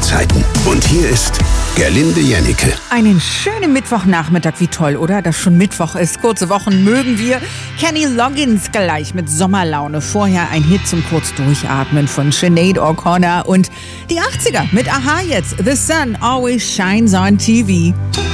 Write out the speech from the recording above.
Zeiten. Und hier ist Gerlinde Janneke. Einen schönen Mittwochnachmittag, wie toll, oder? Dass schon Mittwoch ist. Kurze Wochen mögen wir. Kenny Loggins gleich mit Sommerlaune. Vorher ein Hit zum kurz Durchatmen von Sinead O'Connor und die 80er mit Aha jetzt. The Sun Always Shines on TV.